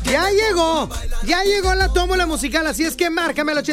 Ya llegó la tómbola musical, así es que márcame al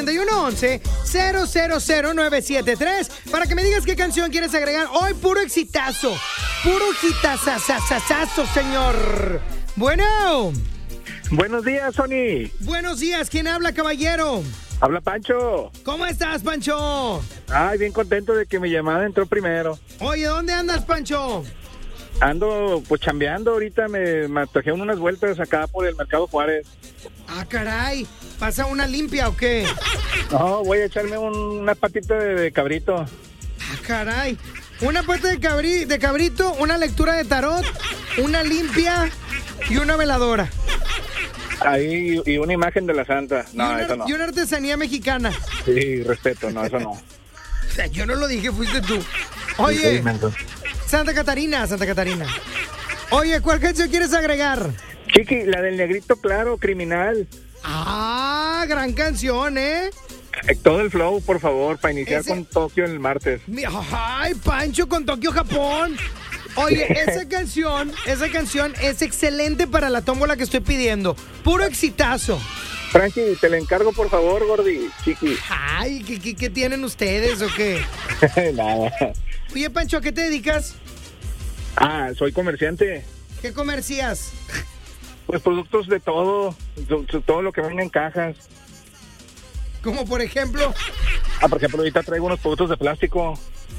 8111-000973 para que me digas qué canción quieres agregar. Hoy puro exitazo, puro hitazazazazazo, señor. Bueno. Buenos días, Sony. Buenos días, ¿quién habla, caballero? Habla Pancho. ¿Cómo estás, Pancho? Ay, bien contento de que mi llamada entró primero. Oye, ¿dónde andas, Pancho? Ando pues chambeando, ahorita me trajeron unas vueltas acá por el Mercado Juárez. Ah, caray, ¿pasa una limpia o qué? No, voy a echarme una patita de cabrito. Ah, caray, una pata de cabrito, una lectura de tarot, una limpia y una veladora. Ahí, y una imagen de la santa. No, eso no. Y una artesanía mexicana. Sí, respeto, no, eso no. O sea, yo no lo dije, fuiste tú. Oye, Santa Catarina. Oye, ¿cuál canción quieres agregar? Chiqui, la del Negrito Claro, Criminal. Ah, gran canción, ¿eh? Todo el flow, por favor, para iniciar con Tokio el martes. Ay, Pancho con Tokio, Japón. Oye, esa canción es excelente para la tómbola que estoy pidiendo. Puro exitazo. Frankie, te la encargo, por favor, Gordi, Chiqui. Ay, ¿qué tienen ustedes o qué? Nada. Oye, Pancho, ¿a qué te dedicas? Soy comerciante. ¿Qué comercias? Pues productos de todo lo que venga en cajas. ¿Como por ejemplo? Por ejemplo, ahorita traigo unos productos de plástico.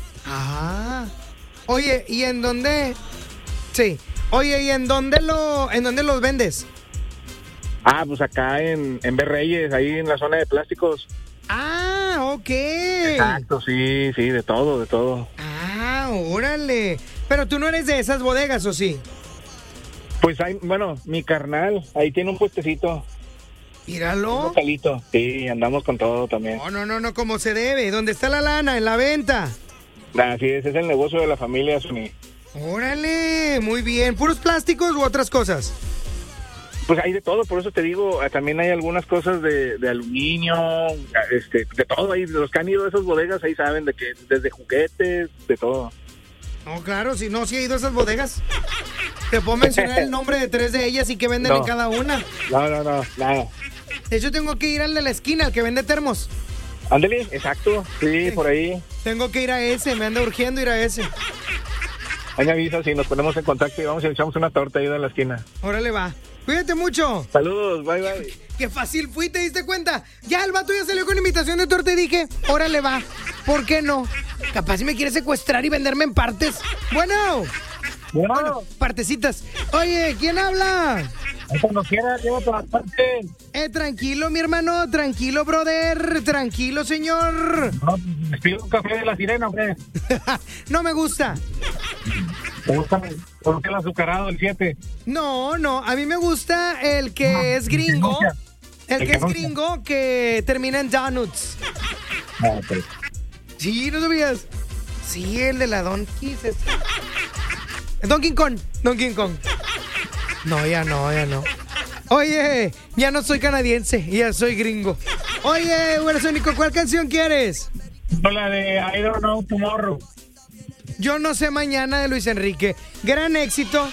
Oye, ¿y en dónde? Sí. Oye, ¿y en dónde los vendes? Pues acá en Berreyes, ahí en la zona de plásticos. Ok. Exacto, sí, de todo. Órale. Pero tú no eres de esas bodegas, ¿o sí? Pues mi carnal, ahí tiene un puestecito. Míralo. Un localito. Sí, andamos con todo también. No, como se debe. ¿Dónde está la lana? En la venta. Así es el negocio de la familia, Sony. Órale, muy bien. ¿Puros plásticos u otras cosas? Pues hay de todo, por eso te digo, también hay algunas cosas de aluminio, de todo ahí. Los que han ido a esas bodegas ahí saben de que desde juguetes, de todo. No, claro, si he ido a esas bodegas. Te puedo mencionar el nombre de 3 de ellas y qué venden en cada una. No, nada. De hecho, tengo que ir al de la esquina, al que vende termos. Ándale, exacto, sí, por ahí. Tengo que ir a ese, me anda urgiendo ir a ese. Ahí me avisas y nos ponemos en contacto y vamos y echamos una torta ahí en la esquina. Órale, va. Cuídate mucho. Saludos, bye. Qué fácil fui, ¿te diste cuenta? Ya el vato ya salió con invitación de torta y dije, órale, va. ¿Por qué no? Capaz si me quiere secuestrar y venderme en partes. Bueno, partecitas. Oye, ¿quién habla? Cuando quiera, llevo todas partes. Tranquilo, mi hermano, tranquilo, brother, tranquilo, señor. No, ¿me pido un café de la sirena o qué? No me gusta. ¿Te gusta el azucarado, el 7? No, a mí me gusta el que es gringo. El que es gringo que termina en donuts. Okay. Sí, ¿no sabías? Sí, el de la Donkey. Donkey Kong. No, ya no. Oye, ya no soy canadiense, ya soy gringo. Oye, bueno, Sónico, ¿cuál canción quieres? La de I Don't Know Tomorrow. Yo no sé mañana, de Luis Enrique. Gran éxito.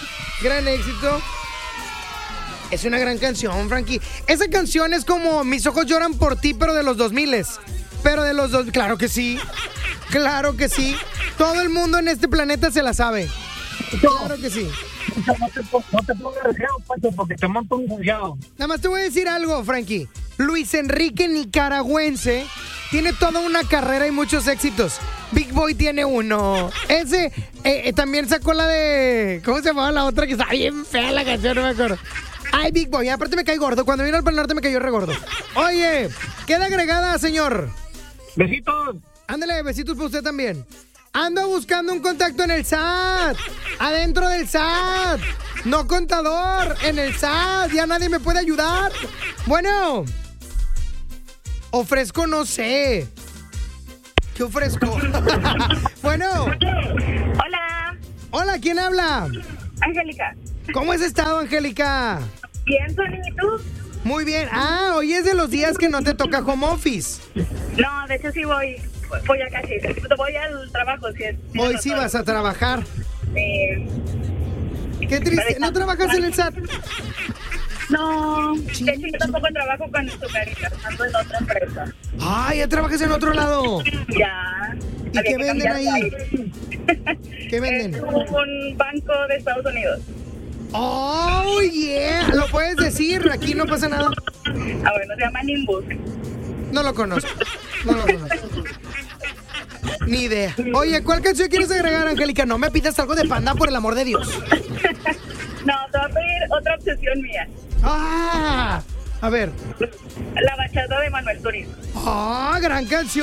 Es una gran canción, Frankie. Esa canción es como Mis ojos lloran por ti, pero de los 2000. Pero de los dos, claro que sí. Todo el mundo en este planeta se la sabe. Claro que sí. No te pongas deseado, Pancho, porque te monto un deseado. Nada más te voy a decir algo, Frankie. Luis Enrique nicaragüense tiene toda una carrera y muchos éxitos. Big Boy tiene uno. Ese también sacó la de... ¿Cómo se llamaba la otra? Que está bien fea la canción, no me acuerdo. Ay, Big Boy, aparte me cae gordo. Cuando vino al Pal Norte me cayó re gordo. Oye, queda agregada, señor. Besitos. Ándale, besitos para usted también. Ando buscando un contacto en el SAT. Adentro del SAT. No contador, en el SAT. Ya nadie me puede ayudar. Bueno. Ofrezco, no sé. ¿Qué ofrezco? Bueno. Hola, ¿quién habla? Angélica. ¿Cómo has estado, Angélica? Bien, Sony, ¿y tú? Muy bien. Hoy es de los días que no te toca home office. No, de hecho sí voy a casi. Voy al trabajo. Hoy sí vas a trabajar. Qué triste. ¿No trabajas en el SAT? No, No, de hecho yo tampoco trabajo con Azucaritas, ando en otra empresa. Ah, ya trabajas en otro lado. Ya. ¿Y qué venden ahí? ¿Qué venden? Es un banco de Estados Unidos. Oh, yeah. ¿Lo puedes decir? Aquí no pasa nada. Ah, bueno, se llama Nimbus. No lo conozco. Ni idea. Oye, ¿cuál canción quieres agregar, Angélica? No me pidas algo de Panda, por el amor de Dios. No, te voy a pedir otra obsesión mía. Ah, a ver. La bachata de Manuel Turizo. ¡Ah, gran canción!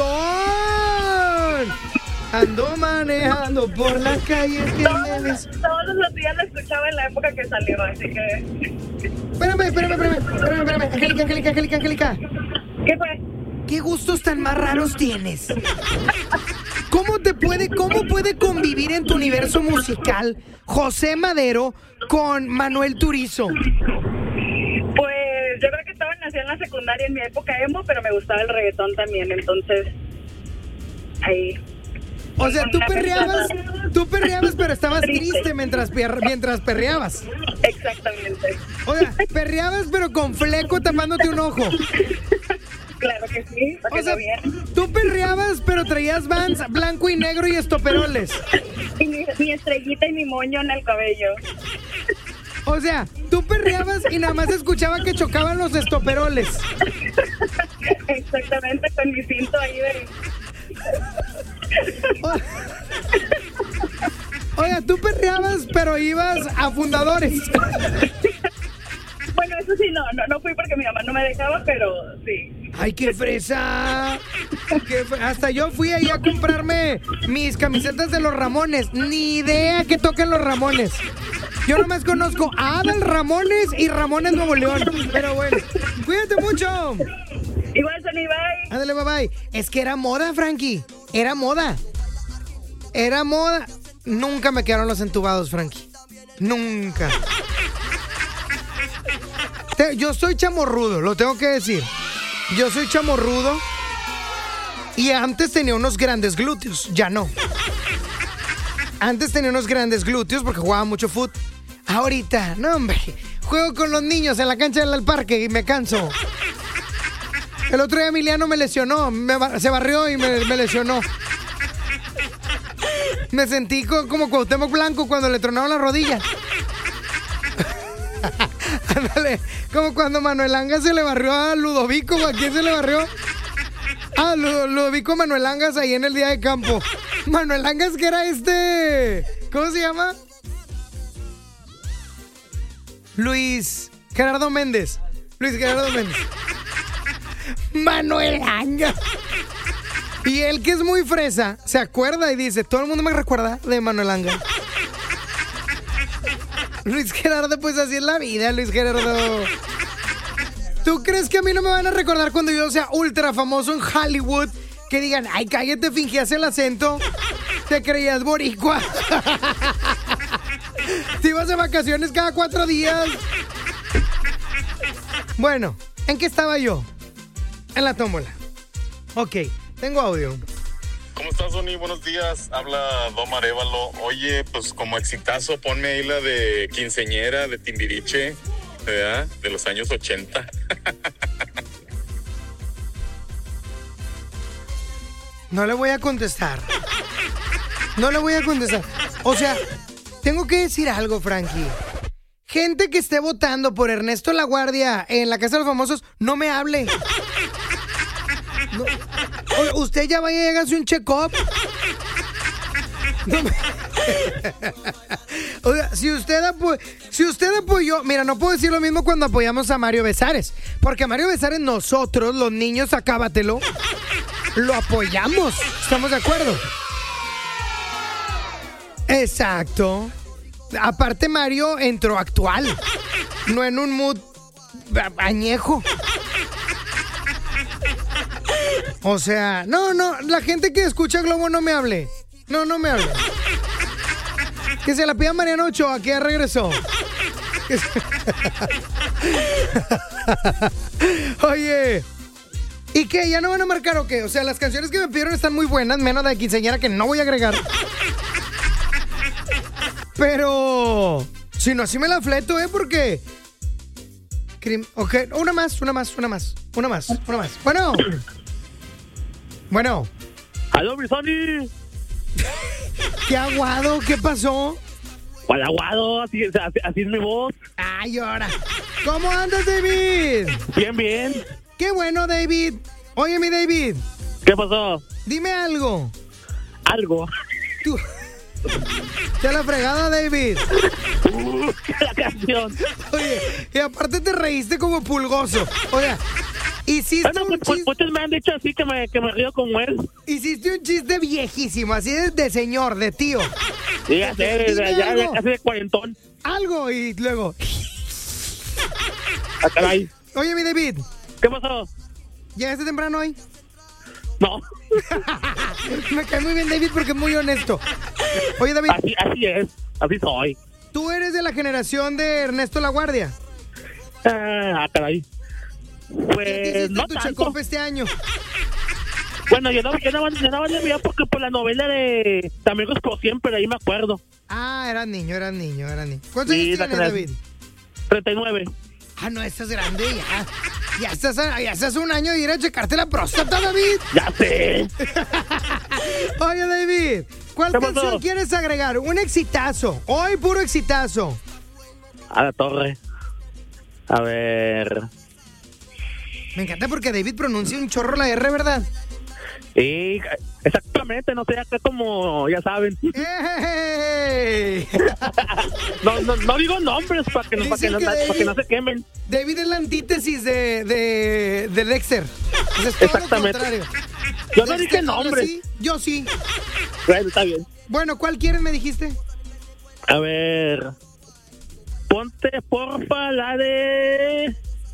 Ando manejando por las calles que me ves. Todos los días la escuchaba en la época que salió, así que... Espérame. Angélica. ¿Qué fue? ¿Qué gustos tan más raros tienes? ¿Cómo puede convivir en tu universo musical José Madero con Manuel Turizo? Pues yo creo que nací en la secundaria en mi época emo, pero me gustaba el reggaetón también, entonces ahí. O sea, tú perreabas, pero estabas triste mientras perreabas. Exactamente. O sea, perreabas pero con fleco tapándote un ojo. Claro que sí, para que sea, bien. Tú perreabas pero traías Vans blanco y negro y estoperoles. Y mi estrellita y mi moño en el cabello. O sea, tú perreabas y nada más escuchaba que chocaban los estoperoles. Exactamente, con mi cinto ahí de... Oiga, tú perreabas, pero ibas a Fundadores. Bueno, eso sí, no fui porque mi mamá no me dejaba, pero sí. ¡Ay, qué fresa! Hasta yo fui ahí a comprarme mis camisetas de los Ramones. Ni idea que toquen los Ramones. Yo nomás conozco a Adal Ramones y Ramones Nuevo León. Pero bueno, cuídate mucho. Igual, Sony, bye. Ándale, bye. Es que era moda, Frankie. Era moda. Nunca me quedaron los entubados, Frankie. Nunca. Yo soy chamorrudo, lo tengo que decir. Yo soy chamorrudo. Y antes tenía unos grandes glúteos. Ya no. Antes tenía unos grandes glúteos porque jugaba mucho fútbol. Ahorita, no, hombre. Juego con los niños en la cancha del parque y me canso. El otro día Emiliano me lesionó. Se barrió y me lesionó. Me sentí como Cuauhtémoc Blanco cuando le tronaron las rodillas. Ándale, como cuando Manuel Angas se le barrió a Ludovico. ¿A quién se le barrió? Ah, Ludovico Manuel Angas ahí en el día de campo. Manuel Angas, que era ¿cómo se llama? Luis Gerardo Méndez. Manuel Angas. Y él, que es muy fresa, se acuerda y dice: todo el mundo me recuerda de Manuel Angas. Luis Gerardo, pues así es la vida, Luis Gerardo. ¿Tú crees que a mí no me van a recordar cuando yo sea ultra famoso en Hollywood? Que digan: ay, cállate, fingías el acento. Te creías boricua. Te ibas de vacaciones cada 4 días. Bueno, ¿en qué estaba yo? En la tómbola. Ok, tengo audio. ¿Cómo estás, Sony? Buenos días. Habla Dom Arévalo. Oye, pues como exitazo, ponme ahí la de Quinceñera de Timbiriche, ¿verdad? De los años 80. No le voy a contestar. O sea, tengo que decir algo, Frankie. Gente que esté votando por Ernesto La Guardia en la Casa de los Famosos, no me hable. No. Usted ya vaya y hágase un check-up. No me... O sea, si usted apoyó... Mira, no puedo decir lo mismo cuando apoyamos a Mario Besares. Porque a Mario Besares nosotros, los niños, acábatelo, lo apoyamos. ¿Estamos de acuerdo? Exacto. Aparte, Mario entró actual, no en un mood añejo. O sea, no, la gente que escucha Globo no me hable. No me hable. Que se la pida Mariano Ochoa, que ya regresó. Oye, ¿y qué? ¿Ya no van a marcar o qué? O sea, las canciones que me pidieron están muy buenas, menos la de Quinceañera, que no voy a agregar. Pero si no, así me la fleto, porque Ok, una más. Bueno. ¡Aló, mi Sony! ¿Qué aguado? ¿Qué pasó? ¿Cuál aguado? Así es mi voz. Ay, ahora. ¿Cómo andas, David? Bien. Qué bueno, David. Oye, mi David. ¿Qué pasó? Dime algo. Algo. Tú. Te la fregada, David. La canción. Oye, y aparte te reíste como pulgoso. Oye, hiciste Bueno, un chiste. muchos me han dicho así que me río como él. Hiciste un chiste viejísimo, así de señor, de tío. Sí, ya sé, ya casi de cuarentón. Algo y luego. Ah, caray. Oye, mi David. ¿Qué pasó? ¿Llegaste temprano hoy? No. Me cae muy bien, David, porque es muy honesto. Oye, David. Así es. Así soy. ¿Tú eres de la generación de Ernesto La Guardia? Ah, caray. ¿Qué Pues hiciste no tu tanto. checofe este año? Bueno, yo no le veía porque por la novela de Amigos por Siempre, ahí me acuerdo. Ah, eras niño. ¿Cuántos Sí, años la tienes, que- David? 39. Ah, no, estás grande ya. Ya estás un año de ir a checarte la próstata, David. Ya sé. Oye, David, ¿cuál ¿Qué pasó? canción quieres agregar? Un exitazo. Hoy puro exitazo. A la torre. A ver. Me encanta porque David pronuncia un chorro la R, ¿verdad? Sí, exactamente, no sé, acá como, ya saben. ¡Ey! No digo nombres para que Dicen que para que no se quemen. David es la antítesis de Dexter. Eso es todo lo Exactamente. contrario. Yo no Dexter dije habla nombres. así, yo sí. Bueno, está bien. Bueno, ¿cuál quieres me dijiste? A ver. Ponte, porfa, la de...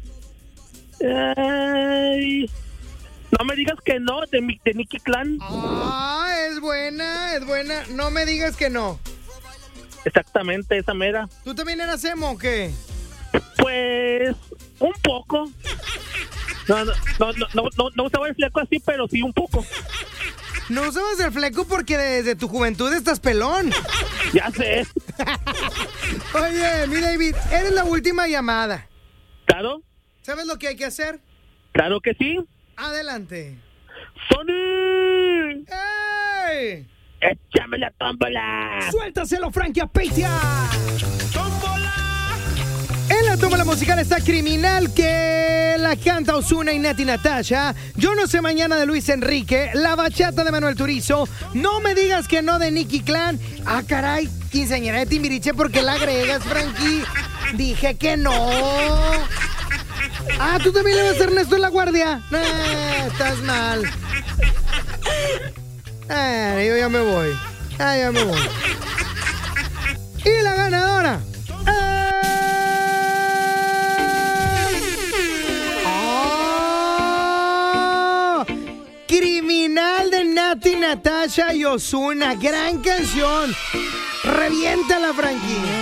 Ay, no me digas que no, de Nicky Clan. Ah, es buena. No me digas que no. Exactamente, esa mera. ¿Tú también eras emo o qué? Pues, un poco. No usaba el fleco así, pero sí un poco. No usabas el fleco porque desde tu juventud estás pelón. Ya sé. Oye, mi David, eres la última llamada. Claro, ¿Sabes lo que hay que hacer? claro que sí. Adelante. ¡Sony! ¡Ey! ¡Échame la tómbola! ¡Suéltaselo, Frankie Apetia! En la tómbola musical está Criminal, que la canta Ozuna y Nati Natasha. Yo no sé mañana de Luis Enrique. La bachata de Manuel Turizo. No me digas que no de Nicky Clan. Ah, caray, quinceañera de Timbiriche, ¿por qué la agregas, Frankie? Dije que no. Ah, ¿tú también le vas a Ernesto La Guardia? Estás mal. Yo ya me voy. Ya me voy. Y la ganadora. Criminal de Nati Natasha y Ozuna. Gran canción. Reviéntala, Frankie.